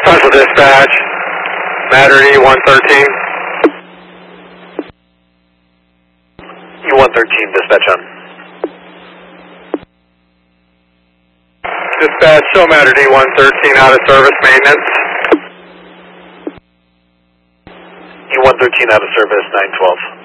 Central Dispatch, Matter E113. E113, dispatch on. Dispatch, show Matter E113 out of service, maintenance. E113 out of service, 912.